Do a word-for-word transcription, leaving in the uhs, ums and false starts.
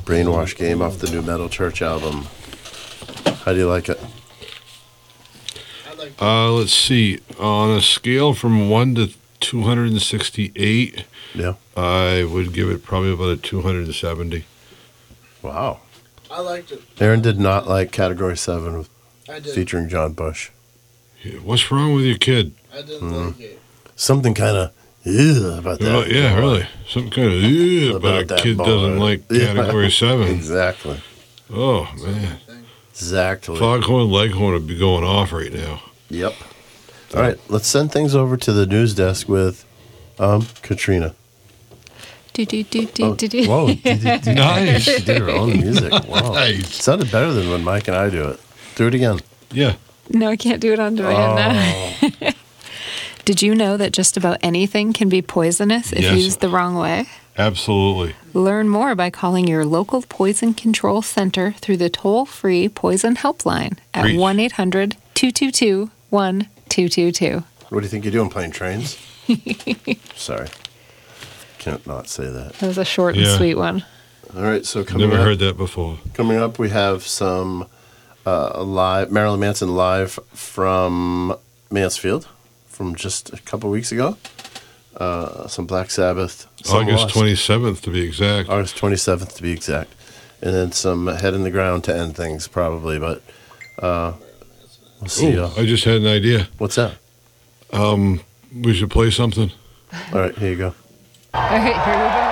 Brainwash Game off the new Metal Church album. How do you like it? Uh, let's see. On a scale from one to two hundred sixty-eight, Yeah. I would give it probably about a two hundred seventy. Wow. I liked it. Aaron did not like Category seven with, I did. featuring John Bush. Yeah, what's wrong with your kid? I didn't Mm. like it. Something kind of about that. Uh, yeah, really. Some kind of, About but a that kid bar. doesn't like Yeah. Category seven. Exactly. Oh, man. Exactly. Foghorn Leghorn would be going off right now. Yep. All right, let's send things over to the news desk with um, Katrina. Do, do, do, do, Oh, do, do. whoa. Did, did, did, Nice. She did her own music. Wow. Nice. It sounded better than when Mike and I do it. Do it again. Yeah. No, I can't do it on demand Oh. now. Did you know that just about anything can be poisonous if Yes. used the wrong way? Absolutely. Learn more by calling your local poison control center through the toll-free poison helpline at Preach. one eight hundred two two two one two two two. What do you think you're doing, playing trains? Sorry. Can't not say that. That was a short and Yeah. sweet one. All right, so coming Never up, heard that before. coming up, we have some uh, live Marilyn Manson live from Mansfield from just a couple weeks ago. Uh, some Black Sabbath. some August Wasp. twenty-seventh, to be exact. August twenty-seventh, to be exact. And then some Head in the Ground to end things, probably. But uh, we'll see. Oh, uh, I just had an idea. what's that? Um, we should play something. All right, here you go. All right, here we go.